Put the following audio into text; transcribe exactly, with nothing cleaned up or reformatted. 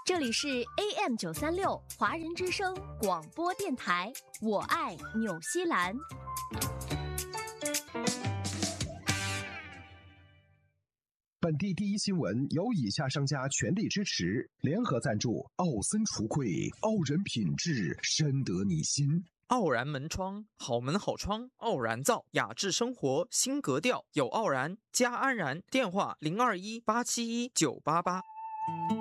这里是 A M 九三六华人之声广播电台，我爱纽西兰。 本地第一新闻由以下商家全力支持，联合赞助：奥森橱柜，傲人品质，深得你心。 傲然门窗，好门好窗，傲然造，雅致生活新格调，有傲然加安然。电话零二一八七一九八八。